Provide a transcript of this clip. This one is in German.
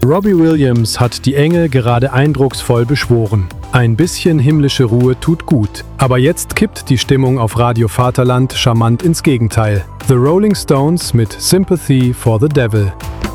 Robbie Williams hat die Enge gerade eindrucksvoll beschworen. Ein bisschen himmlische Ruhe tut gut. Aber jetzt kippt die Stimmung auf Radio Vaterland charmant ins Gegenteil. The Rolling Stones mit Sympathy for the Devil.